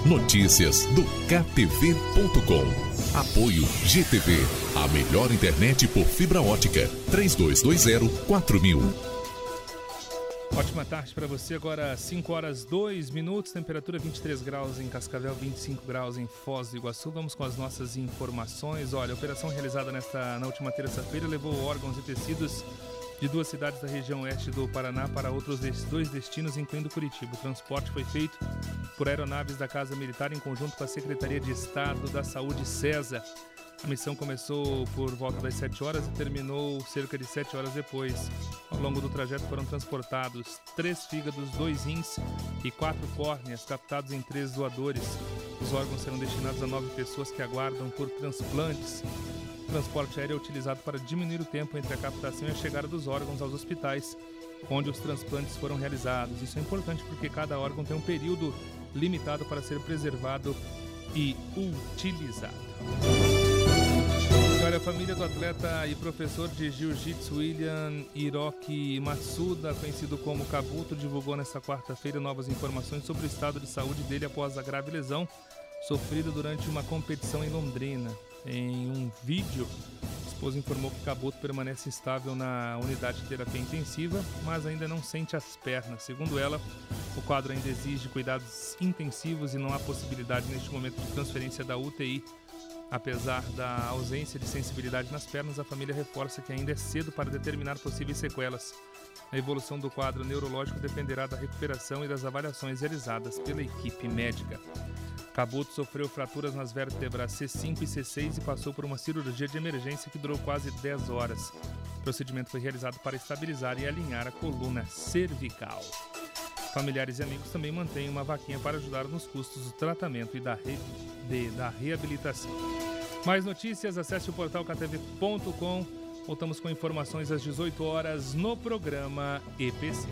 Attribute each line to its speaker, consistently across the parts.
Speaker 1: Notícias do KTV.com. Apoio GTV, a melhor internet por fibra ótica. 3220-4000.
Speaker 2: Ótima tarde para você, agora 5 horas 2 minutos, temperatura 23 graus em Cascavel, 25 graus em Foz do Iguaçu. Vamos com as nossas informações. Olha, a operação realizada na última terça-feira levou órgãos e tecidos de 2 cidades da região oeste do Paraná para outros 2 destinos, incluindo Curitiba. O transporte foi feito por aeronaves da Casa Militar em conjunto com a Secretaria de Estado da Saúde, SESA. A missão começou por volta das 7 horas e terminou cerca de 7 horas depois. Ao longo do trajeto foram transportados 3 fígados, 2 rins e 4 córneas, captados em 3 doadores. Os órgãos serão destinados a 9 pessoas que aguardam por transplantes. O transporte aéreo é utilizado para diminuir o tempo entre a captação e a chegada dos órgãos aos hospitais onde os transplantes foram realizados. Isso é importante porque cada órgão tem um período limitado para ser preservado e utilizado. Olha, a família do atleta e professor de jiu-jitsu William Hiroki Matsuda, conhecido como Kabuto, divulgou nesta quarta-feira novas informações sobre o estado de saúde dele após a grave lesão sofrida durante uma competição em Londrina. Em um vídeo, a esposa informou que Kabuto permanece estável na unidade de terapia intensiva, mas ainda não sente as pernas. Segundo ela, o quadro ainda exige cuidados intensivos e não há possibilidade neste momento de transferência da UTI. Apesar da ausência de sensibilidade nas pernas, a família reforça que ainda é cedo para determinar possíveis sequelas. A evolução do quadro neurológico dependerá da recuperação e das avaliações realizadas pela equipe médica. Kabuto sofreu fraturas nas vértebras C5 e C6 e passou por uma cirurgia de emergência que durou quase 10 horas. O procedimento foi realizado para estabilizar e alinhar a coluna cervical. Familiares e amigos também mantêm uma vaquinha para ajudar nos custos do tratamento e da reabilitação. Mais notícias, acesse o portal ktv.com. Voltamos com informações às 18 horas no programa EPC.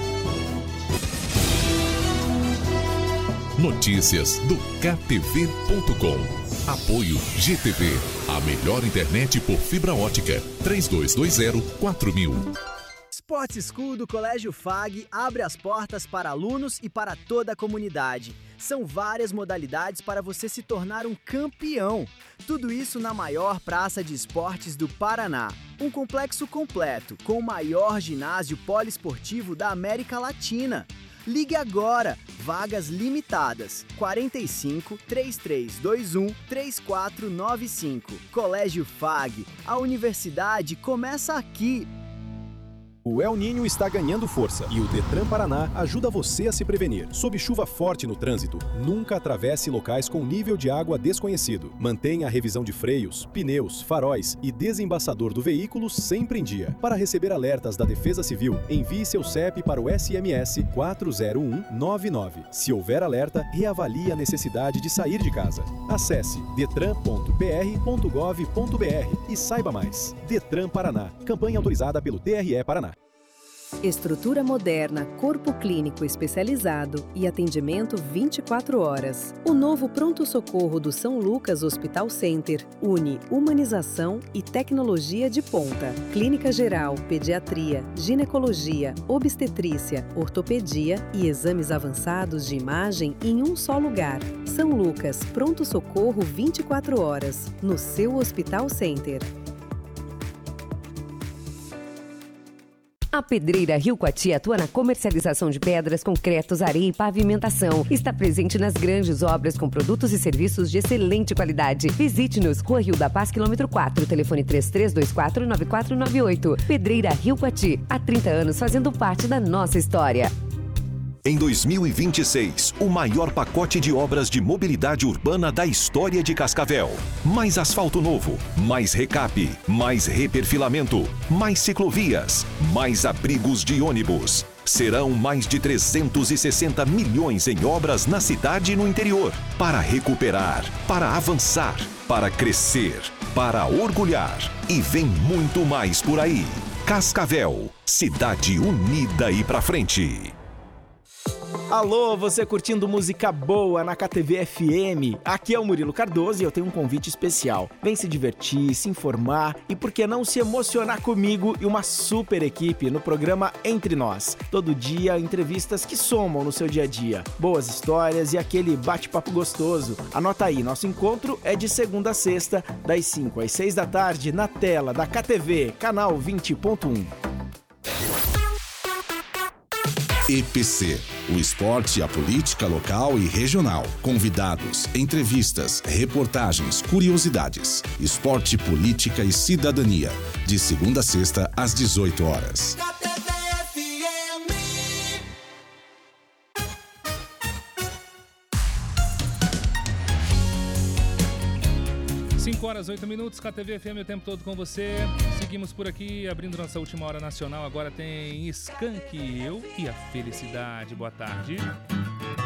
Speaker 1: Notícias do KTV.com. Apoio GTV, a melhor internet por fibra ótica. 3220-4000.
Speaker 3: Sport School do Colégio FAG abre as portas para alunos e para toda a comunidade. São várias modalidades para você se tornar um campeão. Tudo isso na maior praça de esportes do Paraná. Um complexo completo, com o maior ginásio poliesportivo da América Latina. Ligue agora, vagas limitadas, 45 3321 3495. Colégio FAG, a universidade começa aqui.
Speaker 4: O El Niño está ganhando força e o Detran Paraná ajuda você a se prevenir. Sob chuva forte no trânsito, nunca atravesse locais com nível de água desconhecido. Mantenha a revisão de freios, pneus, faróis e desembaçador do veículo sempre em dia. Para receber alertas da Defesa Civil, envie seu CEP para o SMS 40199. Se houver alerta, reavalie a necessidade de sair de casa. Acesse detran.pr.gov.br e saiba mais. Detran Paraná, campanha autorizada pelo TRE Paraná.
Speaker 5: Estrutura moderna, corpo clínico especializado e atendimento 24 horas. O novo pronto-socorro do São Lucas Hospital Center une humanização e tecnologia de ponta. Clínica geral, pediatria, ginecologia, obstetrícia, ortopedia e exames avançados de imagem em um só lugar. São Lucas, pronto-socorro 24 horas, no seu Hospital Center.
Speaker 6: A Pedreira Rio Coati atua na comercialização de pedras, concretos, areia e pavimentação. Está presente nas grandes obras com produtos e serviços de excelente qualidade. Visite-nos, Rua Rio da Paz, quilômetro 4, telefone 33249498. Pedreira Rio Coati, há 30 anos fazendo parte da nossa história.
Speaker 7: Em 2026, o maior pacote de obras de mobilidade urbana da história de Cascavel. Mais asfalto novo, mais recape, mais reperfilamento, mais ciclovias, mais abrigos de ônibus. Serão mais de 360 milhões em obras na cidade e no interior. Para recuperar, para avançar, para crescer, para orgulhar. E vem muito mais por aí. Cascavel, cidade unida e pra frente.
Speaker 8: Alô, você curtindo música boa na KTV FM? Aqui é o Murilo Cardoso e eu tenho um convite especial. Vem se divertir, se informar e por que não se emocionar comigo e uma super equipe no programa Entre Nós. Todo dia, entrevistas que somam no seu dia a dia. Boas histórias e aquele bate-papo gostoso. Anota aí, nosso encontro é de segunda a sexta, das 5 às 6 da tarde, na tela da KTV, canal 20.1.
Speaker 9: EPC, o esporte, a política local e regional. Convidados, entrevistas, reportagens, curiosidades. Esporte, política e cidadania. De segunda a sexta, às 18 horas.
Speaker 2: 5 horas, 8 minutos, KTV FM o tempo todo com você. Seguimos por aqui, abrindo nossa última hora nacional. Agora tem Skank, Eu e a Felicidade. Boa tarde.